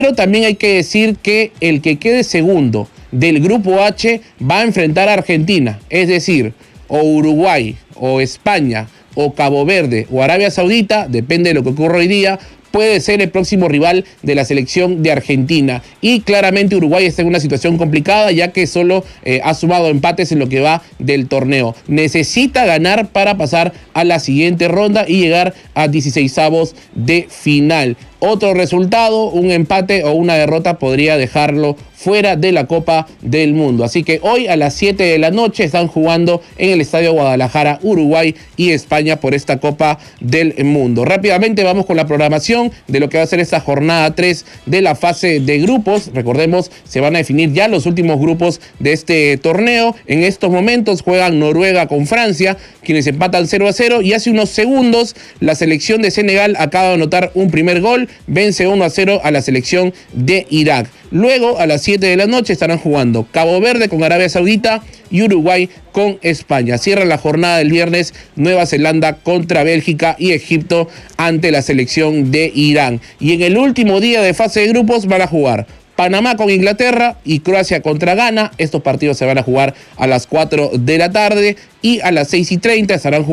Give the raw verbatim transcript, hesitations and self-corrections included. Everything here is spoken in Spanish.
Pero también hay que decir que el que quede segundo del grupo H va a enfrentar a Argentina, es decir, o Uruguay, o España, o Cabo Verde, o Arabia Saudita, depende de lo que ocurra hoy día, puede ser el próximo rival de la selección de Argentina. Y claramente Uruguay está en una situación complicada, ya que solo eh, ha sumado empates en lo que va del torneo. Necesita ganar para pasar a la siguiente ronda y llegar a dieciseisavos de final. Otro resultado, un empate o una derrota podría dejarlo fuera de la Copa del Mundo. Así que hoy a las siete de la noche están jugando en el Estadio Guadalajara, Uruguay y España por esta Copa del Mundo. Rápidamente vamos con la programación de lo que va a ser esta jornada tres de la fase de grupos. Recordemos, se van a definir ya los últimos grupos de este torneo. En estos momentos juegan Noruega con Francia, quienes empatan cero a cero, y hace unos segundos la selección de Senegal acaba de anotar un primer gol, vence uno a cero a la selección de Irak. Luego, a las siete de la noche, estarán jugando Cabo Verde con Arabia Saudita y Uruguay con España. Cierra la jornada del viernes Nueva Zelanda contra Bélgica y Egipto ante la selección de Irán. Y en el último día de fase de grupos van a jugar Panamá con Inglaterra y Croacia contra Ghana. Estos partidos se van a jugar a las cuatro de la tarde y a las seis y treinta estarán jugando